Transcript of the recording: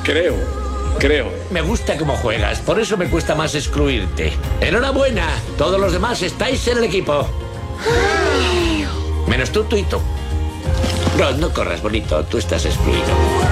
Creo. Me gusta cómo juegas, por eso me cuesta más excluirte. ¡Enhorabuena! Todos los demás estáis en el equipo. Menos tú y tú. Rod, no corras, bonito. Tú estás excluido.